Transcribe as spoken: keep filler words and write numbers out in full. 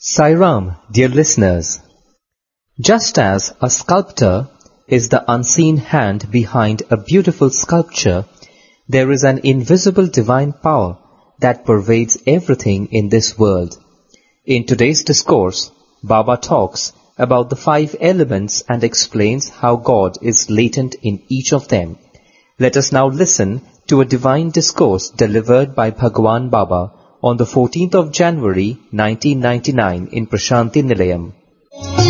Sai Ram, dear listeners. Just as a sculptor is the unseen hand behind a beautiful sculpture, there is an invisible divine power that pervades everything in this world. In today's discourse, Baba talks about the five elements and explains how God is latent in each of them. Let us now listen to a divine discourse delivered by Bhagwan Baba on the fourteenth of January nineteen ninety-nine in Prashanti Nilayam.